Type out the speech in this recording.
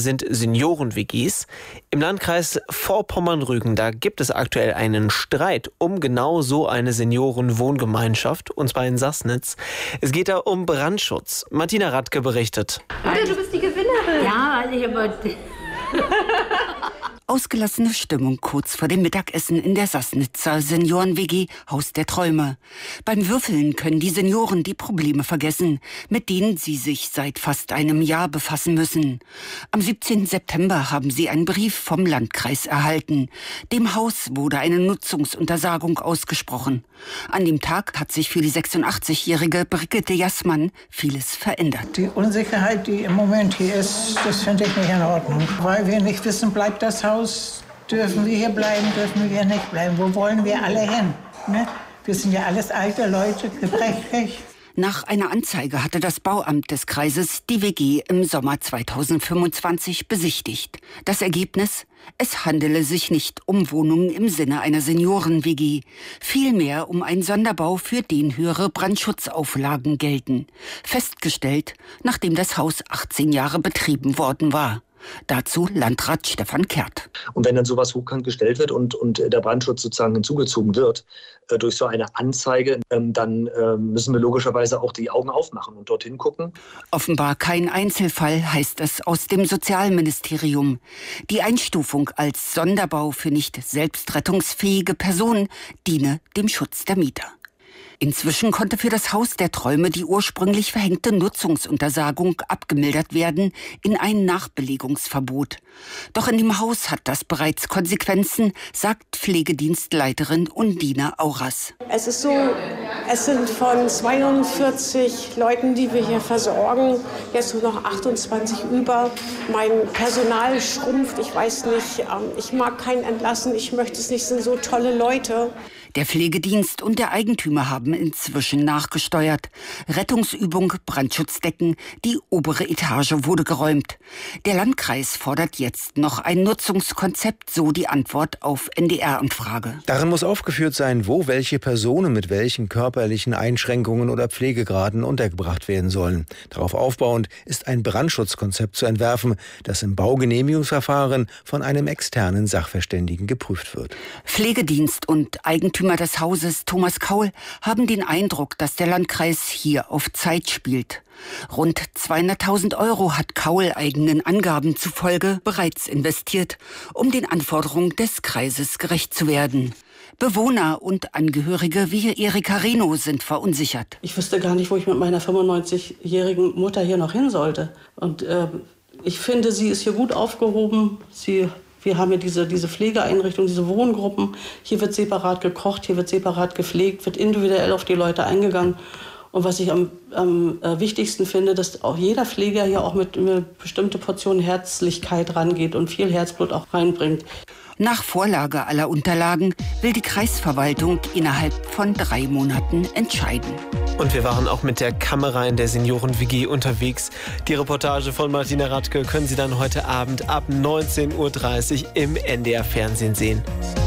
sind Senioren-WGs. Im Landkreis Vorpommern-Rügen, da gibt es aktuell einen Streit um genau so eine Senioren-Wohngemeinschaft, und zwar in Sassnitz. Es geht da um Brandschutz. Martina Radke berichtet. Oder du bist die Gewinnerin. Ja, weil ich aber... Ausgelassene Stimmung kurz vor dem Mittagessen in der Sassnitzer Senioren-WG Haus der Träume. Beim Würfeln können die Senioren die Probleme vergessen, mit denen sie sich seit fast einem Jahr befassen müssen. Am 17. September haben sie einen Brief vom Landkreis erhalten. Dem Haus wurde eine Nutzungsuntersagung ausgesprochen. An dem Tag hat sich für die 86-jährige Brigitte Jassmann vieles verändert. Die Unsicherheit, die im Moment hier ist, das finde ich nicht in Ordnung. Weil wir nicht wissen, bleibt das Haus, dürfen wir hier bleiben, dürfen wir hier nicht bleiben. Wo wollen wir alle hin? Ne? Wir sind ja alles alte Leute, gebrechlich. Nach einer Anzeige hatte das Bauamt des Kreises die WG im Sommer 2025 besichtigt. Das Ergebnis? Es handele sich nicht um Wohnungen im Sinne einer Senioren-WG, vielmehr um einen Sonderbau, für den höhere Brandschutzauflagen gelten. Festgestellt, nachdem das Haus 18 Jahre betrieben worden war. Dazu Landrat Stefan Kehrt. Und wenn dann sowas hochkant gestellt wird und der Brandschutz sozusagen hinzugezogen wird durch so eine Anzeige, dann müssen wir logischerweise auch die Augen aufmachen und dorthin gucken. Offenbar kein Einzelfall, heißt es aus dem Sozialministerium. Die Einstufung als Sonderbau für nicht selbstrettungsfähige Personen diene dem Schutz der Mieter. Inzwischen konnte für das Haus der Träume die ursprünglich verhängte Nutzungsuntersagung abgemildert werden in ein Nachbelegungsverbot. Doch in dem Haus hat das bereits Konsequenzen, sagt Pflegedienstleiterin Undine Auras. Es ist so, es sind von 42 Leuten, die wir hier versorgen, jetzt nur noch 28 über. Mein Personal schrumpft, ich weiß nicht, ich mag keinen entlassen, ich möchte es nicht, es sind so tolle Leute. Der Pflegedienst und der Eigentümer haben inzwischen nachgesteuert. Rettungsübung, Brandschutzdecken, die obere Etage wurde geräumt. Der Landkreis fordert jetzt noch ein Nutzungskonzept, so die Antwort auf NDR-Anfrage. Darin muss aufgeführt sein, wo welche Personen mit welchen körperlichen Einschränkungen oder Pflegegraden untergebracht werden sollen. Darauf aufbauend ist ein Brandschutzkonzept zu entwerfen, das im Baugenehmigungsverfahren von einem externen Sachverständigen geprüft wird. Pflegedienst und Eigentümer des Hauses, Thomas Kaul, haben den Eindruck, dass der Landkreis hier auf Zeit spielt. Rund 200.000 € hat Kaul eigenen Angaben zufolge bereits investiert, um den Anforderungen des Kreises gerecht zu werden. Bewohner und Angehörige wie Erika Reno sind verunsichert. Ich wüsste gar nicht, wo ich mit meiner 95-jährigen Mutter hier noch hin sollte. Und ich finde, sie ist hier gut aufgehoben. Wir haben hier diese Pflegeeinrichtungen, diese Wohngruppen. Hier wird separat gekocht, hier wird separat gepflegt, wird individuell auf die Leute eingegangen. Und was ich am wichtigsten finde, dass auch jeder Pfleger hier auch mit einer bestimmten Portion Herzlichkeit rangeht und viel Herzblut auch reinbringt. Nach Vorlage aller Unterlagen will die Kreisverwaltung innerhalb von 3 Monaten entscheiden. Und wir waren auch mit der Kamera in der Senioren-WG unterwegs. Die Reportage von Martina Radke können Sie dann heute Abend ab 19:30 Uhr im NDR Fernsehen sehen.